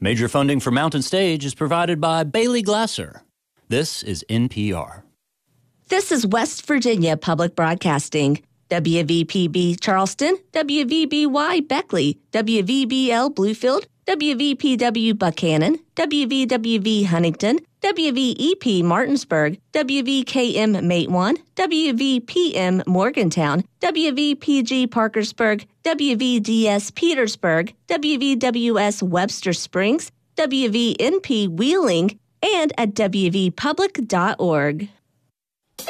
Major funding for Mountain Stage is provided by Bailey Glasser. This is NPR. This is West Virginia Public Broadcasting. WVPB Charleston, WVBY Beckley, WVBL Bluefield, WVPW Buchanan, WVWV Huntington, WVEP Martinsburg, WVKM Matewan, WVPM Morgantown, WVPG Parkersburg, WVDS Petersburg, WVWS Webster Springs, WVNP Wheeling, and at WVpublic.org.